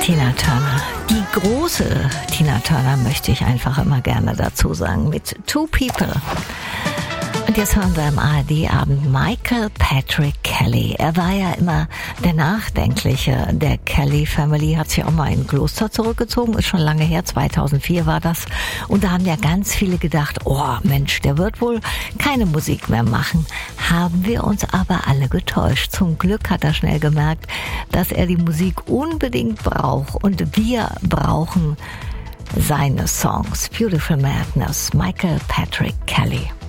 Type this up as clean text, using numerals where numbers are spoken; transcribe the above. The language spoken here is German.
Tina Turner. Die große Tina Turner möchte ich einfach immer gerne dazu sagen, mit Two People. Und jetzt hören wir im ARD-Abend Michael Patrick Kelly. Er war ja immer der Nachdenkliche der Kelly Family, hat sich auch mal in ein Kloster zurückgezogen, ist schon lange her, 2004 war das. Und da haben ja ganz viele gedacht, oh Mensch, der wird wohl keine Musik mehr machen. Haben wir uns aber alle getäuscht. Zum Glück hat er schnell gemerkt, dass er die Musik unbedingt braucht. Und wir brauchen seine Songs. Beautiful Madness, Michael Patrick Kelly.